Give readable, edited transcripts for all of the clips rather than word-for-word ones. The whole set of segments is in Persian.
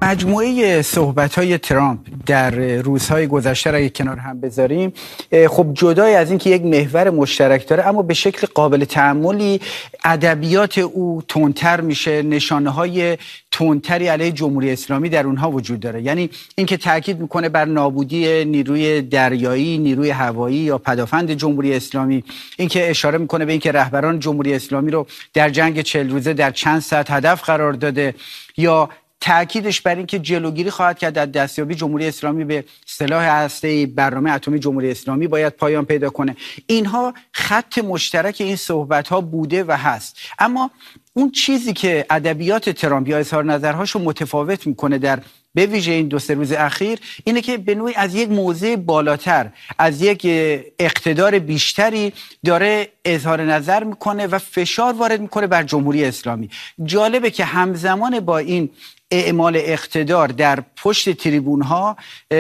مجموعه صحبت‌های ترامپ در روزهای گذشته را کنار هم بذاریم، خب جدای از اینکه یک محور مشترک داره، اما به شکل قابل تأملی ادبیات او تندتر میشه، نشانه‌های تندتری علیه جمهوری اسلامی در اونها وجود داره. یعنی اینکه تاکید میکنه بر نابودی نیروی دریایی، نیروی هوایی یا پدافند جمهوری اسلامی، اینکه اشاره میکنه به اینکه رهبران جمهوری اسلامی رو در جنگ 40 روزه در چند ساعت هدف قرار داده، یا تأکیدش بر اینکه جلوگیری خواهد کرد از دستیابی جمهوری اسلامی به سلاح هسته‌ای، برنامه اتمی جمهوری اسلامی باید پایان پیدا کنه. اینها خط مشترک این صحبت‌ها بوده و هست. اما اون چیزی که ادبیات ترامپ یا اظهار نظرهاشو متفاوت میکنه در به ویژه این 2-3 روز اخیر، اینه که به نوعی از یک موضع بالاتر، از یک اقتدار بیشتری داره اظهار نظر میکنه و فشار وارد میکنه بر جمهوری اسلامی. جالبه که همزمان با این اعمال اقتدار در پشت تریبون ها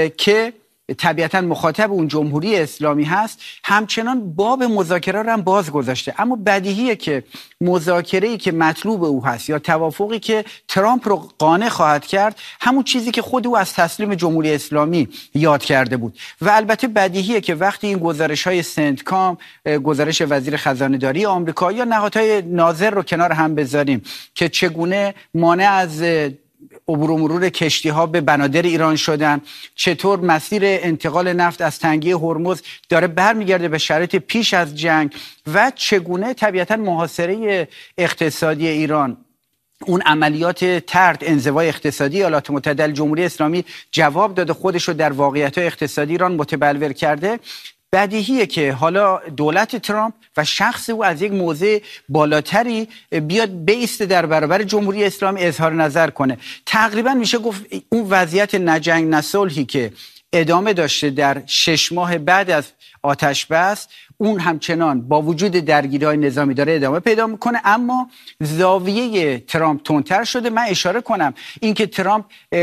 که طبیعتا مخاطب اون جمهوری اسلامی هست، همچنان باب مذاکره رو هم باز گذاشته. اما بدیهیه که مذاکره‌ای که مطلوب او هست یا توافقی که ترامپ رو قانع خواهد کرد، همون چیزی که خود او از تسلیم جمهوری اسلامی یاد کرده بود. و البته بدیهیه که وقتی این گزارش‌های سنتکام، گزارش وزیر خزانه‌داری آمریکا یا نهادهای ناظر رو کنار هم بذاریم که چگونه مانع از عبور و مرور کشتی ها به بنادر ایران شدن، چطور مسیر انتقال نفت از تنگه هرمز داره برمیگرده به شرایط پیش از جنگ، و چگونه طبیعتا محاصره اقتصادی ایران، اون عملیات طرد انزوای اقتصادی ایالات متحده جمهوری اسلامی جواب داده، خودش رو در واقعیت اقتصادی ایران متبلور کرده. بدیهیه که حالا دولت ترامپ و شخص او از یک موضع بالاتری بیاد بایسته در برابر جمهوری اسلامی اظهار نظر کنه. تقریبا میشه گفت اون وضعیت نجنگ نصلحی که ادامه داشته در 6 ماه بعد از آتش بس، اون همچنان با وجود درگیری‌های نظامی داره ادامه پیدا میکنه، اما زاویه ترامپ تندتر شده. من اشاره کنم اینکه ترامپ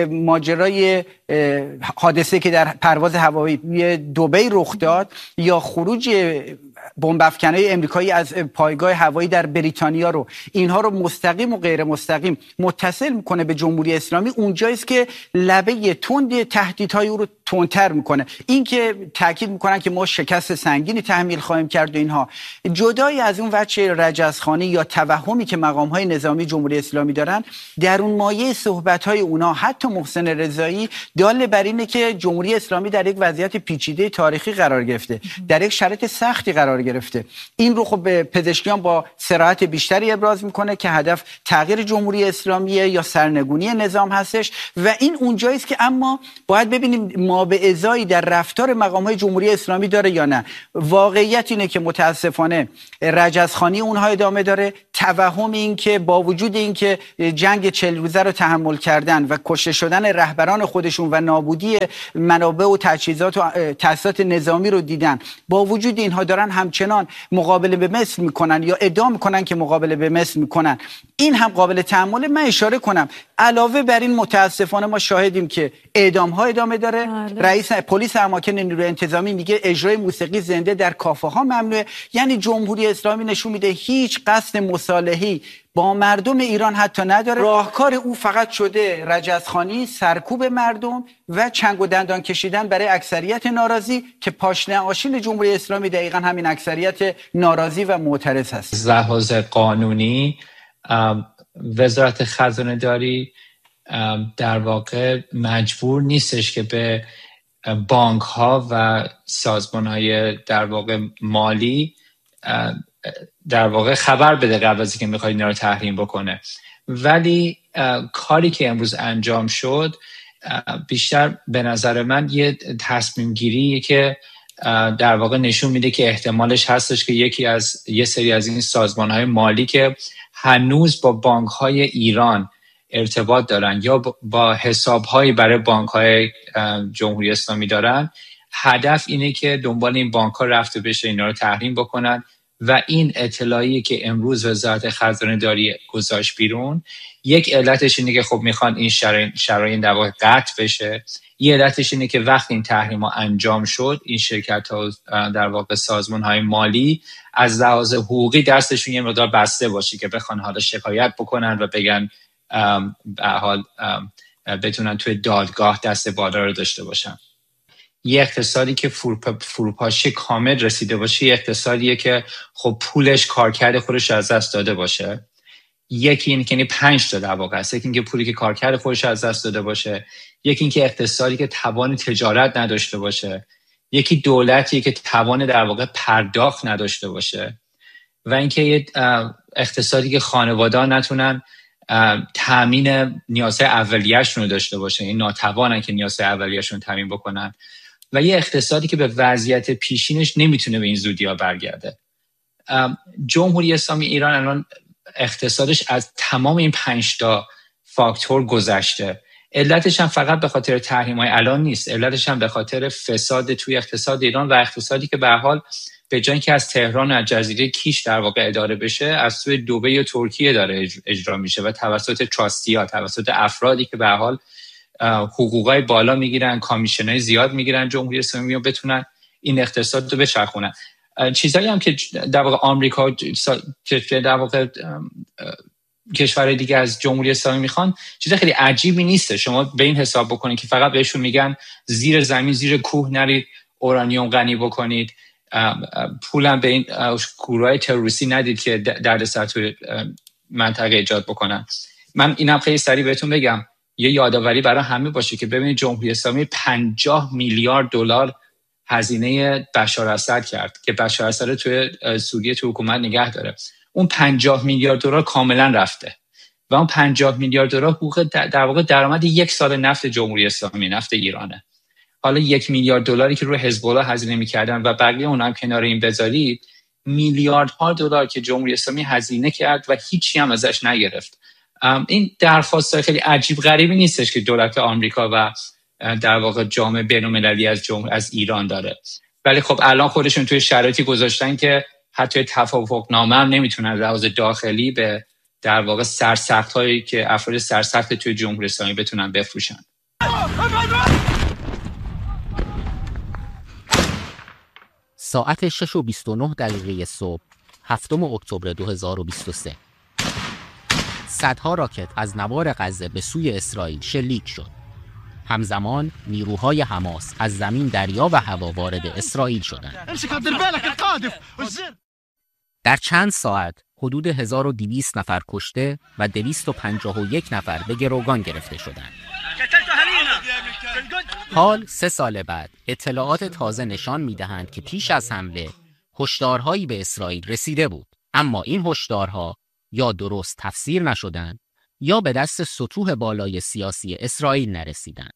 ماجرای حادثه که در پرواز هوایی دبی رخ داد یا خروج بمب افکنای امریکایی از پایگاه هوایی در بریتانیا رو، اینها رو مستقیم و غیر مستقیم متصل میکنه به جمهوری اسلامی، اونجاییست که لبه تند تهدیدهای او رو تندتر میکنه. این که تاکید میکنن که ما شکست سنگینی تحمیل خواهیم کرد و اینها، جدای از اون وجه رجزخوانی یا توهمی که مقامهای نظامی جمهوری اسلامی دارن، در اون مایه صحبت‌های اونا حتی محسن رضایی دال بر اینه که جمهوری اسلامی در یک وضعیت پیچیده تاریخی قرار گرفته، در یک شرایط سختی قرار گرفته. این رو خب پزشکیان با صراحت بیشتری ابراز میکنه که هدف تغییر جمهوری اسلامیه یا سرنگونی نظام هستش، و این اونجایی است که اما باید ببینیم ما به ازایی در رفتار مقام‌های جمهوری اسلامی داره یا نه. واقعیت اینه که متاسفانه رجزخوانی اونها ادامه داره. توهم این که با وجود این که جنگ 40 روزه رو تحمل کردن و کشته شدن رهبران خودشون و نابودی منابع و تجهیزات و تأسیسات نظامی رو دیدن، با وجود اینها دارن همچنان مقابله به مثل میکنن یا ادعا میکنن که مقابله به مثل میکنن. این هم قابل تأمله. من اشاره کنم علاوه بر این متاسفانه ما شاهدیم که اعدام ها ادامه داره. رئیس پلیس اماکن نیروی انتظامی میگه اجرای موسیقی زنده در کافه ها ممنوعه. یعنی جمهوری اسلامی نشون میده هیچ قصد مصالحه‌ای با مردم ایران حتی نداره. راهکار او فقط شده رجزخوانی، سرکوب مردم و چنگ و دندان کشیدن برای اکثریت ناراضی که پاشنه آشیل جمهوری اسلامی دقیقاً همین اکثریت ناراضی و معترض هست. از لحاظ قانونی وزارت خزانه داری در واقع مجبور نیستش که به بانک ها و سازمان های در واقع مالی در واقع خبر بده قبل از اینکه میخواد اینا رو تحریم بکنه. ولی کاری که امروز انجام شد بیشتر به نظر من یه تصمیم گیریه که در واقع نشون میده که احتمالش هستش که یه سری از این سازمان های مالی که هنوز با بانک های ایران ارتباط دارن یا با حساب هایی برای بانک های جمهوری اسلامی دارن، هدف اینه که دنبال این بانک ها رفته بشه، اینا رو تحریم بکنن. و این اطلاعی که امروز وزارت خزانه داری گذاشت بیرون، یک علتش اینه که خب میخوان این شرایط در واقع قطع بشه. یه علتش اینه که وقتی این تحریم ها انجام شد، این شرکت ها در واقع سازمان های مالی از لحاظ حقوقی دستشون یه مقدار بسته باشه که بخوان حالا شکایت بکنن و بگن به حال بتونن توی دادگاه دست بالا رو داشته باشن. یه اقتصادی که فروپاشی کامل رسیده باشه، یه اقتصادیه که خب پولش کارکرد خودش از دست داده باشه. یکی این که 5 تا در واقع است. یکی این که پولی که کارکرد خودش از دست داده باشه، یکی این که اقتصادی که توان تجارت نداشته باشه، یکی دولتی که توان در واقع پرداخت نداشته باشه، و اینکه یه اقتصادی که خانواده‌ها نتونن تامین نیازهای اولیه‌شون رو داشته باشه، این ناتوانن که نیازهای اولیه‌شون رو تامین بکنن، و یه اقتصادی که به وضعیت پیشینش نمیتونه به این زودی‌ها برگرده. جمهوری اسلامی ایران الان اقتصادش از تمام این 5 تا فاکتور گذشته. علتش هم فقط به خاطر تحریم‌های الان نیست، علتش هم به خاطر فساد توی اقتصاد ایران و اقتصادی که به هر حال به جای اینکه از تهران و جزیره کیش در واقع اداره بشه، از سوی دبی و ترکیه داره اجرا میشه و توسط تراستی‌ها، توسط افرادی که به هر حال حقوقای بالا میگیرن، کامیشنای زیاد میگیرن، جمهوری اسلامی بتونن این اقتصاد رو بچرخونن. چیزایی هم که در واقع آمریکا که در واقع کشورهای دیگه از جمهوری اسلامی میخوان چیز خیلی عجیبی نیسته. شما به این حساب بکنید که فقط بهشون میگن زیر زمین، زیر کوه نرید اورانیوم غنی بکنید، پولم به این گروهای تروریستی ندید که دردسر توی منطقه ایجاد بکنن. من اینم خیلی سریع بهتون بگم، یه یادآوری برای همه باشه که ببینید جمهوری اسلامی 50 میلیارد دلار هزینه بشار اسد کرد که بشار اسد رو توی سوریه تو حکومت نگه داره. اون 50 میلیارد دلار کاملا رفته و اون 50 میلیارد دلار حقوق در واقع درآمد 1 سال نفت جمهوری اسلامی، نفت ایرانه. حالا 1 میلیارد دلاری که روی حزب الله هزینه می‌کردن و بقیه اونها هم کنار این بذارید، میلیاردها دلار که جمهوری اسلامی هزینه کرد و هیچی هم ازش نگرفت. این درخواست خیلی عجیب غریبی نیستش که دولت آمریکا و در واقع جامعه بین‌المللی از ایران داره، ولی خب الان خودشون توی شرایطی گذاشتن که حتی توافقنامه هم نمیتونن لحاظ داخلی به در واقع سرسخت‌هایی که افراد سرسخت توی جمهوری اسلامی بتونن بفروشن. ساعت 6:29 صبح 7 اکتبر 2023 صدها راکت از نوار غزه به سوی اسرائیل شلیک شد. همزمان نیروهای حماس از زمین، دریا و هوا وارد اسرائیل شدند. در چند ساعت حدود 1200 نفر کشته و 251 نفر به گروگان گرفته شدند. حال 3 سال بعد اطلاعات تازه نشان می‌دهند که پیش از حمله هشدارهایی به اسرائیل رسیده بود، اما این هشدارها یا درست تفسیر نشدند یا به دست سطوح بالای سیاسی اسرائیل نرسیدند.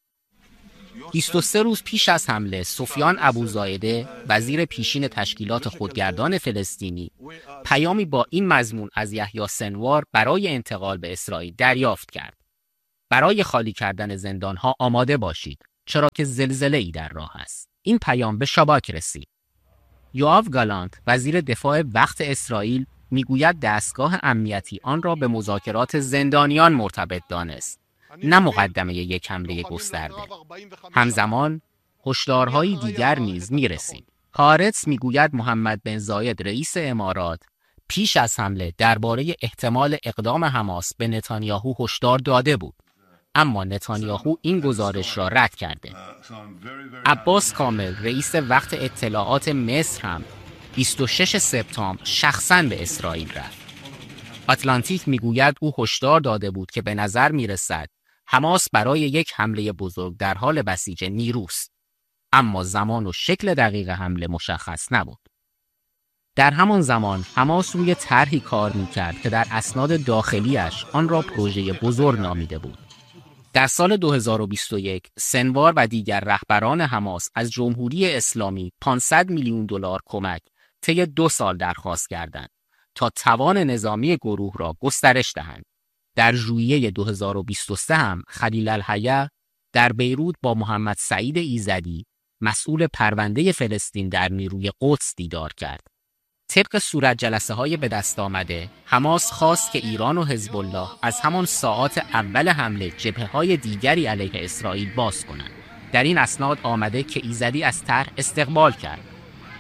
23 روز پیش از حمله سفیان ابوزایده، وزیر پیشین تشکیلات خودگردان فلسطینی، پیامی با این مضمون از یحیی سنوار برای انتقال به اسرائیل دریافت کرد: برای خالی کردن زندانها آماده باشید، چرا که زلزله‌ای در راه است. این پیام به شاباک رسید. یوآف گالانت، وزیر دفاع وقت اسرائیل، میگوید دستگاه امنیتی آن را به مذاکرات زندانیان مرتبط دانست، نه مقدمه یک حمله گسترده. همزمان هشدارهای دیگر نیز میرسید. هارتز میگوید محمد بن زاید رئیس امارات پیش از حمله درباره احتمال اقدام حماس به نتانیاهو هشدار داده بود، اما نتانیاهو این گزارش را رد کرده. عباس کامل، رئیس وقت اطلاعات مصر، هم 26 سپتامبر شخصاً به اسرائیل رفت. آتلانتیک میگوید او هشدار داده بود که به نظر میرسد حماس برای یک حمله بزرگ در حال بسیج نیروست، اما زمان و شکل دقیق حمله مشخص نبود. در همان زمان حماس روی طرحی کار میکرد که در اسناد داخلیش آن را پروژه بزرگ نامیده بود. در سال 2021 سنوار و دیگر رهبران حماس از جمهوری اسلامی 500 میلیون دلار کمک طی 2 سال درخواست کردند تا توان نظامی گروه را گسترش دهند. در ژوئیه 2023 هم خلیل الحیه در بیروت با محمد سعید ایزدی، مسئول پرونده فلسطین در نیروی قدس، دیدار کرد. طبق صورت جلسه‌های به دست آمده، حماس خواست که ایران و حزب الله از همان ساعات اول حمله جبهه‌های دیگری علیه اسرائیل باز کنند. در این اسناد آمده که ایزدی از طرح استقبال کرد،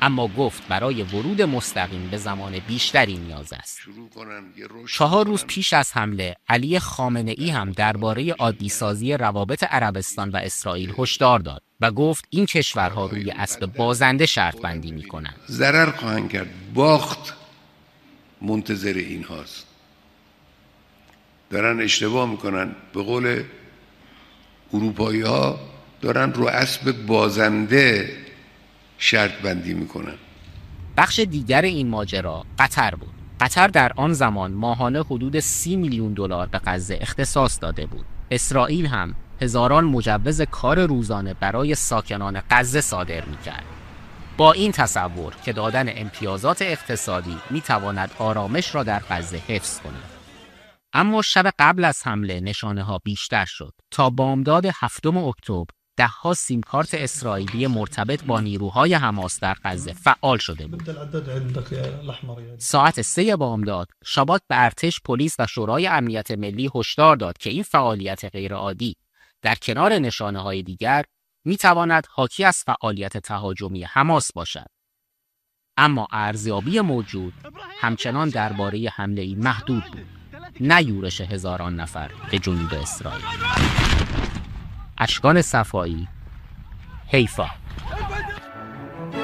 اما گفت برای ورود مستقیم به زمان بیشتری نیاز است. 4 روز پیش از حمله علی خامنه‌ای هم درباره عادی‌سازی روابط عربستان و اسرائیل هشدار داد و گفت این کشورها روی اسب بازنده شرط بندی می‌کنند. ضرر خواهند کرد، باخت منتظر این هاست. دارن اشتباه میکنن. به قول اروپایی ها دارن رو اسب بازنده شرط بندی میکنن. بخش دیگر این ماجرا قطر بود. قطر در آن زمان ماهانه حدود 30 میلیون دلار به غزه اختصاص داده بود. اسرائیل هم هزاران مجوز کار روزانه برای ساکنان غزه صادر میکرد. با این تصور که دادن امتیازات اقتصادی میتواند آرامش را در غزه حفظ کند. اما شب قبل از حمله نشانه ها بیشتر شد. تا بامداد 7 اکتبر ده‌ها سیم کارت اسرائیلی مرتبط با نیروهای حماس در غزه فعال شده بود. ساعت 3 بامداد شاباک به ارتش، پلیس و شورای امنیت ملی هشدار داد که این فعالیت غیرعادی در کنار نشانه‌های دیگر می‌تواند حاکی از فعالیت تهاجمی حماس باشد. اما ارزیابی موجود همچنان درباره حمله‌ای محدود بود، نه یورش هزاران نفر به جنوب اسرائیل. اشکان صفایی، حیفا.